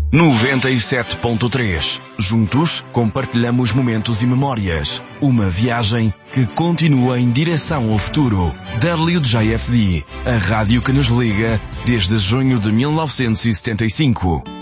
97.3. Juntos, compartilhamos momentos e memórias. Uma viagem que continua em direção ao futuro. WJFD, a rádio que nos liga desde junho de 1975.